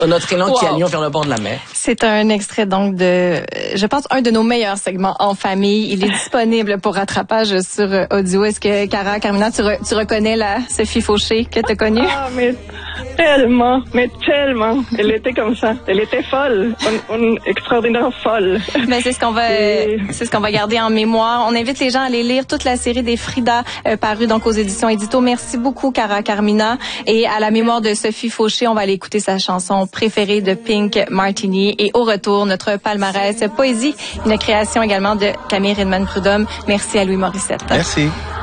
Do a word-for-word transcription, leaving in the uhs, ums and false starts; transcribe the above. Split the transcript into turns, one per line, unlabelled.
notre élan
wow.
qui allions vers le bord de la mer.
C'est un extrait donc de, je pense, un de nos meilleurs segments en famille. Il est disponible pour rattrapage sur audio. Est-ce que, Cara, Carmina, tu, re, tu reconnais la Sophie Fauché que tu as connue?
Ah, mais tellement, mais tellement. Elle était comme ça. Elle était folle. Une, une extraordinaire folle.
Ben, c'est ce qu'on va, Et... c'est ce qu'on va garder en mémoire. On invite les gens à aller lire toute la série des Frida, euh, parue donc aux éditions Édito. Merci beaucoup, Cara, Carmina. Et à la mémoire de Sophie Fauché, on va aller écouter sa chanson préférée de Pink, Martini. Et au retour, notre palmarès poésie, une création également de Camille Redman-Prudhomme. Merci à Louis Morissette.
Merci.